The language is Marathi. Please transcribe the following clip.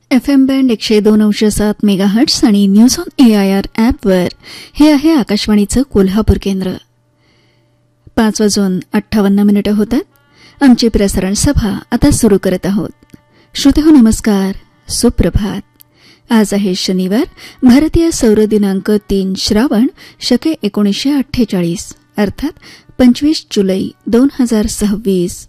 FM बँड 102.7 मेगाहर्ट्झ आणि न्यूज ऑन AIR ॲपवर हे आहे आकाशवाणीचं कोल्हापूर केंद्र. 5:58 होतात. आमची प्रसारण सभा आता सुरू करत आहोत. श्रोतेहो नमस्कार, सुप्रभात. आज आहे शनिवार, भारतीय सौर दिनांक 3 श्रावण शके 1948 अर्थात 25 जुलै 2026.